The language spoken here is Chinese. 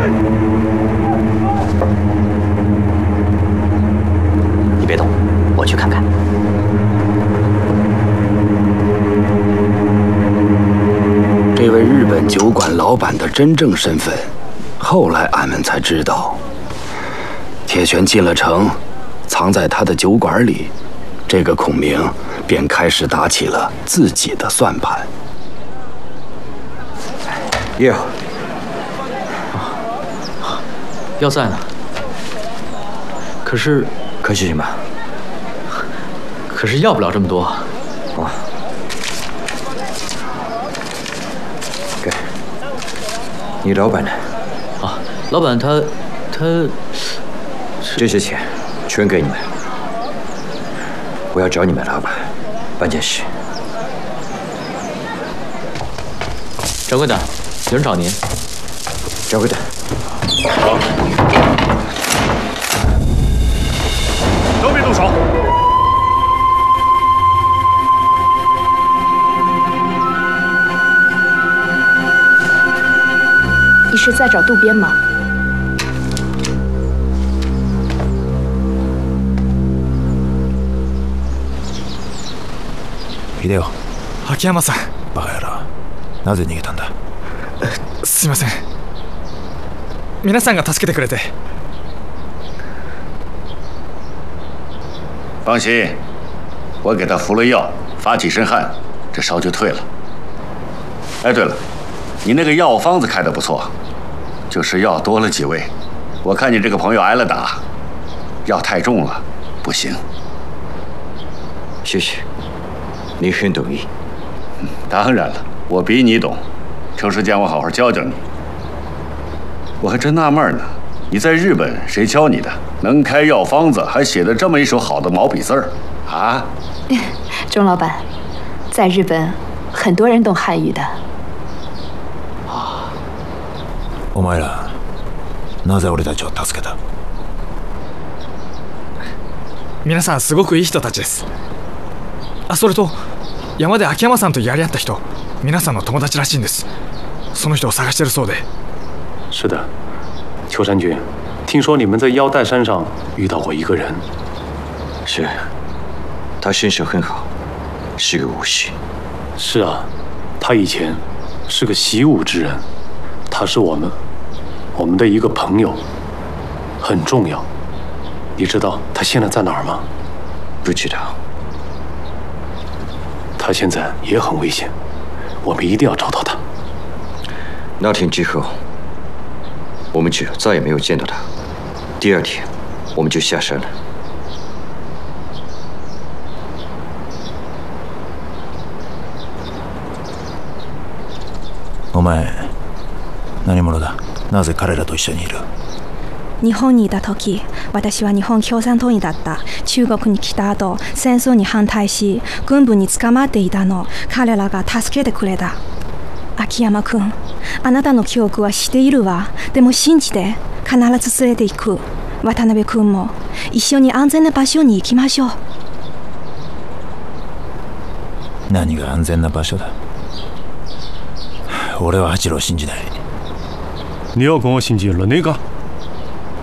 你别动，我去看看。 这位日本酒馆老板的真正身份，后来俺们才知道。铁拳进了城，藏在他的酒馆里，这个孔明便开始打起了自己的算盘。 药， 要在呢。可是什么？ 可是要不了这么多。 啊。给。你老板呢？ 啊，老板他。 这些钱全给你们。我要找你们老板办件事。 掌柜的，有人找您。 掌柜的。 好。都别动手。 你是在找渡边吗？ 秀夫。秋山さん。バカ野郎。なぜ逃げたんだ。すいません。皆さんが助けてくれて。 放心，我给他服了药，发起身汗，这烧就退了。哎，对了，你那个药方子开得不错，就是药多了几味。我看你这个朋友挨了打，药太重了，不行。 谢谢，你很懂医。 当然了，我比你懂，抽时间我好好教教你。我还真纳闷呢，你在日本谁教你的？能开药方子，还写得这么一手好的毛笔字儿啊？ 钟老板，在日本很多人懂汉语的。 あ。お前ら、なぜ俺たちを助けた？皆さんすごくいい人たちです。あ、それと山で秋山さんとやり合った人、皆さんの友達らしいんです。その人を探してるそうで。 是的，秋山君，听说你们在腰带山上遇到过一个人。 是，他身手很好，是个武士。 是啊，他以前是个习武之人，他是我们的一个朋友，很重要。你知道他现在在哪儿吗？ 不知道。 他现在也很危险，我们一定要找到他。 那天之后，我们就再也没有见到他。第二天，我们就下山了。 お前、何者だ？なぜ彼らと一緒にいる？ 日本にいた時、私は日本共産党員だった。中国に来た後、戦争に反対し、軍部に捕まっていたの。彼らが助けてくれた。秋山君、あなたの記憶はしているわ。でも信じて、必ず連れて行く。渡辺君も一緒に安全な場所に行きましょう。 何が安全な場所だ？俺は八郎を信じない。 你要跟我信じる了那个？